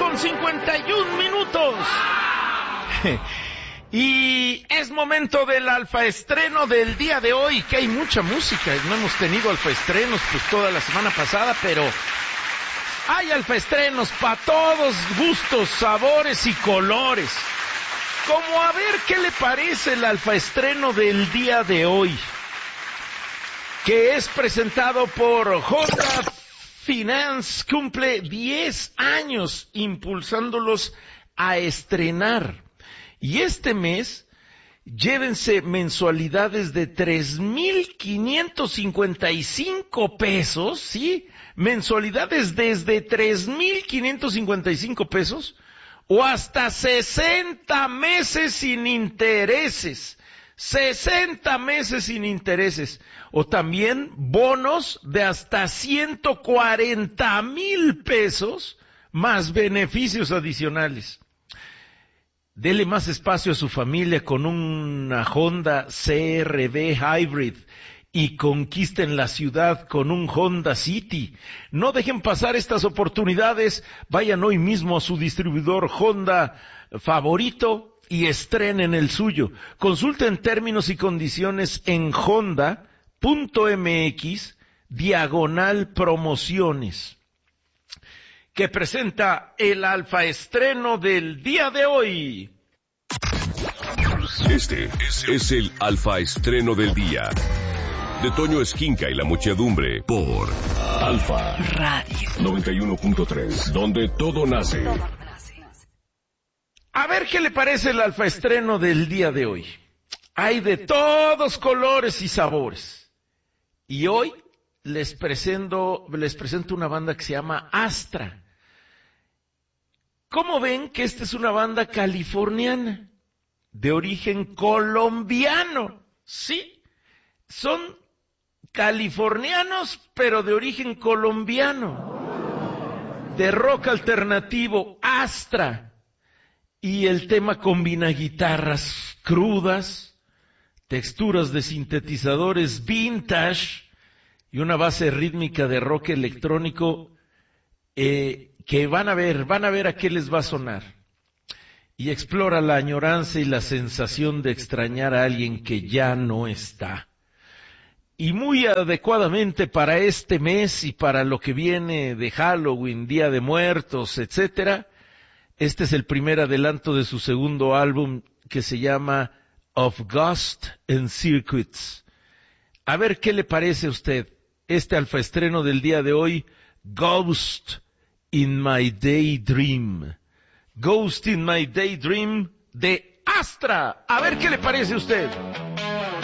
8:51. Y es momento del alfaestreno del día de hoy, que hay mucha música. No hemos tenido alfaestrenos pues toda la semana pasada, pero hay alfaestrenos para todos gustos, sabores y colores. Como a ver qué le parece el alfaestreno del día de hoy, que es presentado por Honda Finance. Cumple 10 años impulsándolos a estrenar. Y este mes, llévense mensualidades de 3,555 pesos, ¿sí? Mensualidades desde 3,555 pesos o hasta 60 meses sin intereses. 60 meses sin intereses. O también bonos de hasta 140,000 pesos más beneficios adicionales. Dele más espacio a su familia con una Honda CR-V Hybrid y conquisten la ciudad con un Honda City. No dejen pasar estas oportunidades. Vayan hoy mismo a su distribuidor Honda favorito y estrenen el suyo. Consulten términos y condiciones en honda.mx/promociones. Que presenta el alfaestreno del día de hoy. Este es el alfaestreno del día de Toño Esquinca y la muchedumbre por Alfa Radio 91.3, donde todo nace. A ver qué le parece el alfaestreno del día de hoy. Hay de todos colores y sabores. Y hoy les presento una banda que se llama Astra. ¿Cómo ven que esta es una banda californiana de origen colombiano? Sí, son californianos pero de origen colombiano. De rock alternativo, Astra. Y el tema combina guitarras crudas, texturas de sintetizadores vintage y una base rítmica de rock electrónico que van a ver a qué les va a sonar. Y explora la añoranza y la sensación de extrañar a alguien que ya no está. Y muy adecuadamente para este mes y para lo que viene de Halloween, Día de Muertos, etcétera, este es el primer adelanto de su segundo álbum que se llama Of Ghost and Circuits. A ver qué le parece a usted este alfaestreno del día de hoy, Ghost in My Daydream. Ghost in My Daydream de Astra. A ver qué le parece a usted.